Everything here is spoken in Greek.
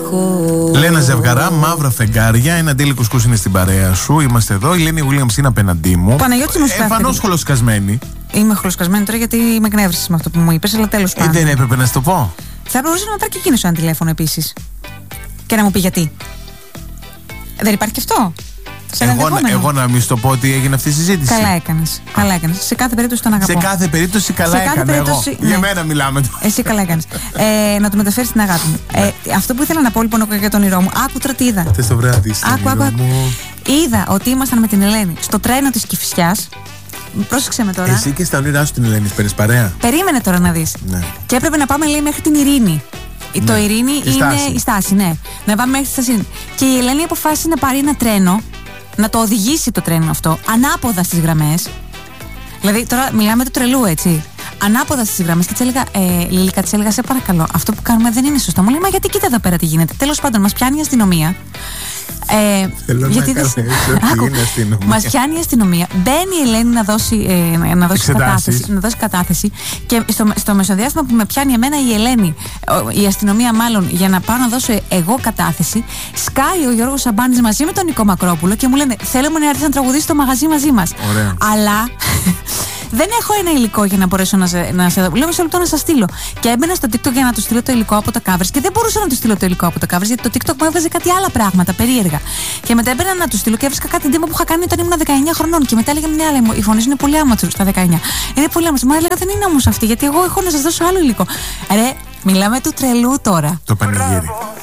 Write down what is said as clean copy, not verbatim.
Λένα Ζευγαρά, μαύρα φεγγάρια. Ένα Ντέλη Κουσκούς είναι στην παρέα σου. Είμαστε εδώ. Η Λένη Γουίλιαμς είναι απέναντί μου. Παναγιώτη μου σκάφη. Εμφανώς χολοσκασμένη. Είμαι χολοσκασμένη τώρα γιατί με εκνεύρισες με αυτό που μου είπες, αλλά τέλος πάντων. Δεν έπρεπε να σου το πω. Θα μπορούσε να πάρει και εκείνος ένα τηλέφωνο επίσης. Και να μου πει γιατί. Δεν υπάρχει και αυτό. Εγώ να μην σου το πω ότι έγινε αυτή η συζήτηση. Καλά έκανες. Καλά έκανες. Σε κάθε περίπτωση τον αγαπώ. Σε κάθε περίπτωση καλά έκανα εγώ. Ναι. Για μένα μιλάμε τώρα. Εσύ καλά έκανες. Να του μεταφέρεις την αγάπη μου. Αυτό που ήθελα να πω λοιπόν για τον όνειρό μου. Άκου τώρα τι είδα. Χθες το βράδυ στην όνειρό μου. Είδα ότι ήμασταν με την Ελένη στο τρένο της Κηφισιάς. Πρόσεξε με τώρα. Εσύ και στα όνειρά σου την Ελένη παίρνεις παρέα. Περίμενε τώρα να δεις. Ναι. Και έπρεπε να πάμε, λέει, μέχρι την Ειρήνη. Ναι. Το Ειρήνη είναι η στάση, ναι. Να πάμε μέχρι τη στάση. Και η Ελένη αποφάσισε να πάρει ένα τρένο, να το οδηγήσει το τρένο αυτό, ανάποδα στις γραμμές. Δηλαδή, τώρα μιλάμε του τρελού, έτσι. Ανάποδα στις γραμμές. Και της έλεγα, Λίλικα, της έλεγα, σε παρακαλώ, αυτό που κάνουμε δεν είναι σωστό. Μου λέει, μα γιατί κοίτα εδώ πέρα τι γίνεται. Τέλος πάντων, μας πιάνει η αστυνομία. Γιατί μας πιάνει η αστυνομία. Μπαίνει η Ελένη να δώσει κατάθεση. Και στο μεσοδιάστημα που με πιάνει εμένα η Ελένη, η αστυνομία μάλλον, για να πάω να δώσω εγώ κατάθεση, σκάει ο Γιώργος Σαμπάνης μαζί με τον Νικό Μακρόπουλο και μου λένε, θέλουμε να έρθει να τραγουδήσει στο μαγαζί μαζί μας. Αλλά δεν έχω ένα υλικό για να μπορέσω να σε δω. Λέω μισό λεπτό να σας στείλω. Και έμπαινα στο TikTok για να του στείλω το υλικό από τα covers και δεν μπορούσα να του στείλω το υλικό από τα covers γιατί το TikTok μου έβγαζε κάτι άλλα πράγματα περίεργα. Και μετά έμπαινα να του στείλω και έβρισκα κάτι ντύμα που είχα κάνει όταν ήμουν 19 χρονών. Και μετά έλεγε μια άλλη, η φωνή είναι πολύ άματσουρ στα 19. Είναι πολύ άματσουρ. Μα έλεγα δεν είναι όμως αυτή γιατί εγώ έχω να σας δώσω άλλο υλικό. Ρε, μιλάμε του τρελού τώρα. Το πανηγύρι.